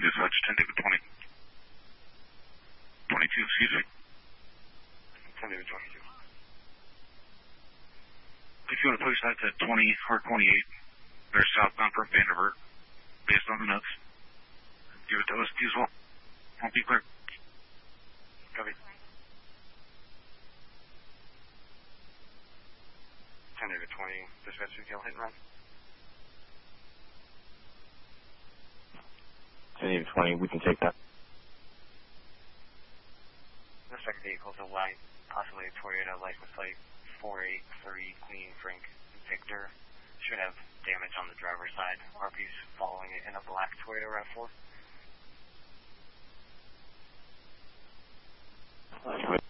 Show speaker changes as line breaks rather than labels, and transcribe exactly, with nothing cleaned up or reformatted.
Dispatch ten David twenty. twenty-two, excuse me.
ten David twenty-two.
If you want to push that to twenty or twenty-eight, they're southbound from Vanderbilt, based on the notes. Give it to us, please. Well, won't be clear.
Copy. ten David twenty, dispatch detail, hit and run.
ten David twenty, we can take that.
The second vehicle is a white, possibly a Toyota license plate four eight three Queen Frank Victor. Should have damage on the driver's side. R P's following it in a black Toyota RAV four.